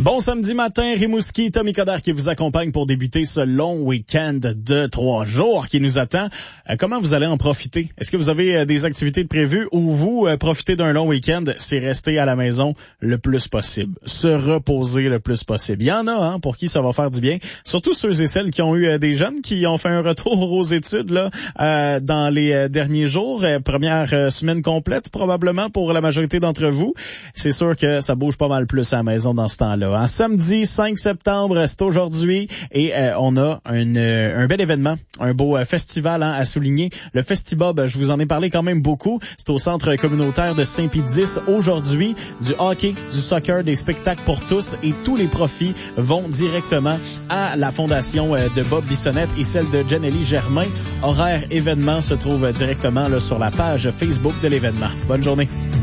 Bon samedi matin, Rimouski, Tommy Coderre qui vous accompagne pour débuter ce long week-end de 3 jours qui nous attend. Comment vous allez en profiter? Est-ce que vous avez des activités de prévues ou vous profitez d'un long week-end? C'est rester à la maison le plus possible. Se reposer le plus possible. Il y en a pour qui ça va faire du bien. Surtout ceux et celles qui ont eu des jeunes qui ont fait un retour aux études là dans les derniers jours. Première semaine complète probablement pour la majorité d'entre vous. C'est sûr que ça bouge pas mal plus à la maison dans ce temps-là. En samedi 5 septembre, c'est aujourd'hui et on a un bel événement, un beau festival à souligner. Le Festibob, je vous en ai parlé quand même beaucoup. C'est au centre communautaire de Saint-Pédis aujourd'hui. Du hockey, du soccer, des spectacles pour tous et tous les profits vont directement à la fondation de Bob Bissonnette et celle de Janelli Germain. Horaire événement se trouve directement là, sur la page Facebook de l'événement. Bonne journée.